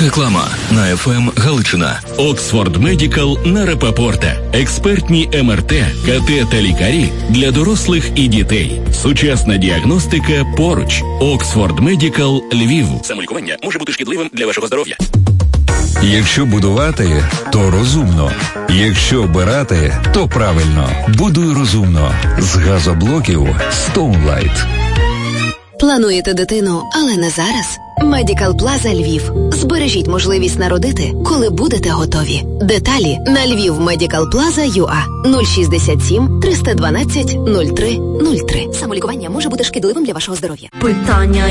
Реклама на ФМ Галичина. Оксфорд Медикал на Рапопорта. Експертні МРТ, КТ та лікарі для дорослих і дітей. Сучасна діагностика поруч. Оксфорд Медикал Львів. Самолікування може бути шкідливим для вашого здоров'я. Якщо будувати, то розумно. Якщо обирати, то правильно. Будуй розумно. З газоблоків Stoneline. Плануєте дитину, але не зараз? Медикал Плаза Львів. Збережіть можливість народити, коли будете готові. Деталі на lvivmedicalplaza.ua 067 312 03 03. Самолікування може бути шкідливим для вашого здоров'я. Питання